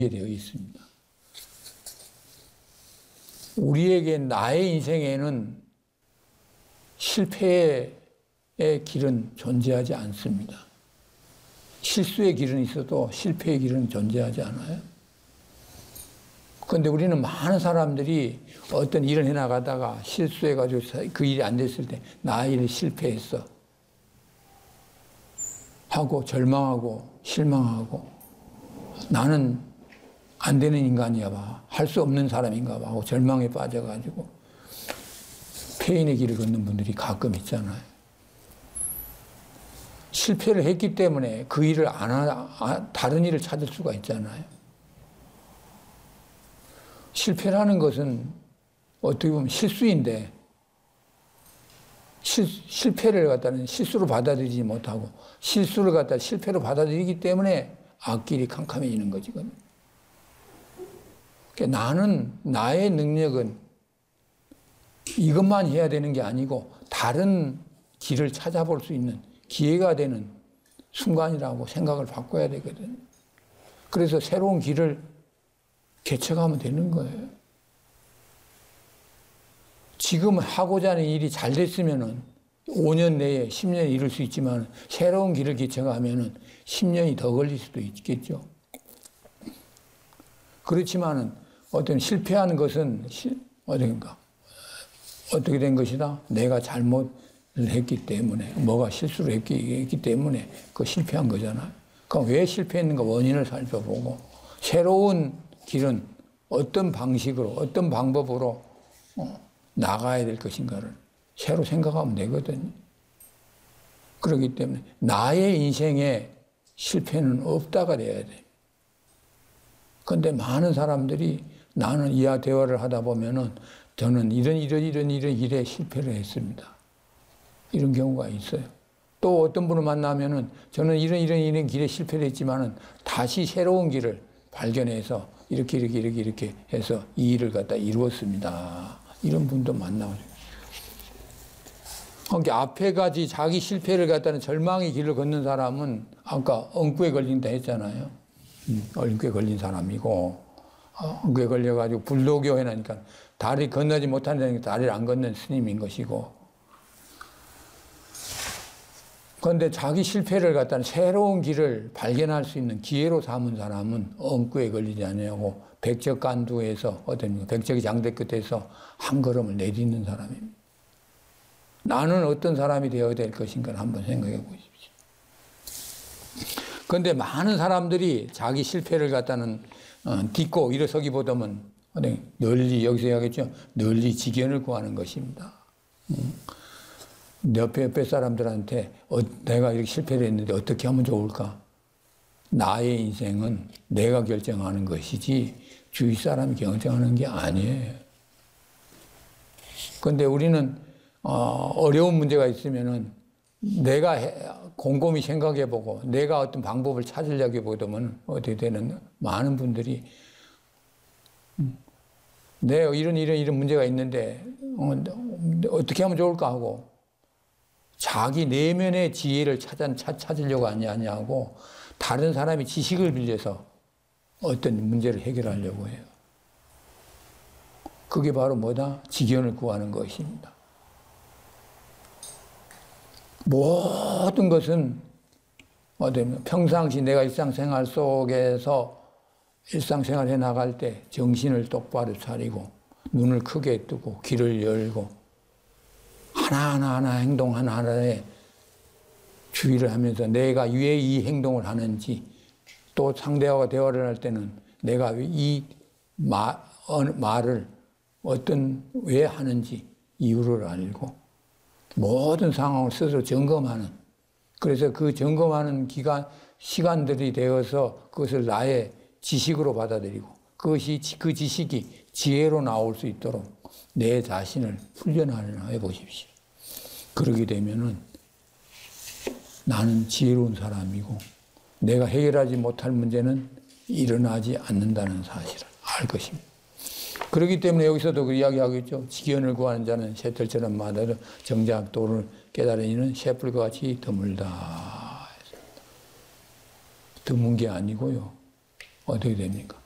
되어 있습니다. 우리에게 나의 인생에는 실패의 길은 존재하지 않습니다. 실수의 길은 있어도 실패의 길은 존재하지 않아요. 그런데 우리는 많은 사람들이 어떤 일을 해나가다가 실수해가지고 그 일이 안 됐을 때 나 일이 실패했어 하고 절망하고 실망하고 나는 안 되는 인간이야 봐. 할 수 없는 사람인가 봐 하고 절망에 빠져가지고 폐인의 길을 걷는 분들이 가끔 있잖아요. 실패를 했기 때문에 그 일을 다른 일을 찾을 수가 있잖아요. 실패라는 것은 어떻게 보면 실수인데 실패를 갖다는 실수로 받아들이지 못하고 실수를 갖다 실패로 받아들이기 때문에 앞길이 캄캄해지는 거지거든요. 그러니까 나는 나의 능력은 이것만 해야 되는 게 아니고 다른 길을 찾아볼 수 있는 기회가 되는 순간이라고 생각을 바꿔야 되거든요. 그래서 새로운 길을 개척하면 되는 거예요. 지금 하고자 하는 일이 잘 됐으면은 5년 내에 10년에 이룰 수 있지만 새로운 길을 개척하면은 10년이 더 걸릴 수도 있겠죠. 그렇지만은 어떤 실패하는 것은 어떻게 된 것이다? 내가 잘못을 했기 때문에, 뭐가 실수를 했기 때문에 그 실패한 거잖아요. 그럼 왜 실패했는가 원인을 살펴보고 새로운 길은 어떤 방식으로, 어떤 방법으로 나가야 될 것인가를 새로 생각하면 되거든요. 그렇기 때문에 나의 인생에 실패는 없다가 돼야 돼. 그런데 많은 사람들이 나는 이와 대화를 하다 보면은 저는 이런 일에 실패를 했습니다. 이런 경우가 있어요. 또 어떤 분을 만나면은 저는 이런 길에 실패를 했지만은 다시 새로운 길을 발견해서 이렇게 해서 이 일을 갖다 이루었습니다. 이런 분도 만나오죠. 그러니까 앞에까지 자기 실패를 갖다는 절망의 길을 걷는 사람은 아까 엉구에 걸린다 했잖아요. 엉구에 걸린 사람이고 엉구에 걸려가지고 불도교 해나니까 다리 건너지 못하는 다리를 안 걷는 스님인 것이고 그런데 자기 실패를 갖다는 새로운 길을 발견할 수 있는 기회로 삼은 사람은 엉구에 걸리지 않냐고 백적간두에서 백적이 장대 끝에서 한 걸음을 내딛는 사람입니다. 나는 어떤 사람이 되어야 될 것인가 한번 생각해 보십시오. 그런데 많은 사람들이 자기 실패를 갖다는 딛고 일어서기보다는 널리 여기서 해야겠죠. 널리 지견을 구하는 것입니다. 옆에 사람들한테 내가 이렇게 실패를 했는데 어떻게 하면 좋을까? 나의 인생은 내가 결정하는 것이지 주위 사람이 결정하는 게 아니에요. 그런데 우리는 어려운 문제가 있으면은 내가 곰곰이 생각해보고 내가 어떤 방법을 찾으려고 보다면 어떻게 되는 많은 분들이 내가 이런 문제가 있는데 어떻게 하면 좋을까 하고 자기 내면의 지혜를 찾으려고 하냐고 다른 사람이 지식을 빌려서 어떤 문제를 해결하려고 해요. 그게 바로 뭐다? 지견을 구하는 것입니다. 모든 것은 평상시 내가 일상생활 속에서 일상생활 해 나갈 때 정신을 똑바로 차리고 눈을 크게 뜨고 귀를 열고 하나하나 행동 하나하나에 주의를 하면서 내가 왜 이 행동을 하는지 또 상대와 대화를 할 때는 내가 이 말을 왜 하는지 이유를 알고 모든 상황을 스스로 점검하는 그래서 그 점검하는 시간들이 되어서 그것을 나의 지식으로 받아들이고 그 지식이 지혜로 나올 수 있도록 내 자신을 훈련해 보십시오. 그러게 되면은 나는 지혜로운 사람이고 내가 해결하지 못할 문제는 일어나지 않는다는 사실을 알 것입니다. 그렇기 때문에 여기서도 그 이야기하겠죠. 지견을 구하는 자는 쇠털처럼 마다도 정작 도를 깨달은 이는 쇠뿔과 같이 드물다. 드문 게 아니고요. 어떻게 됩니까?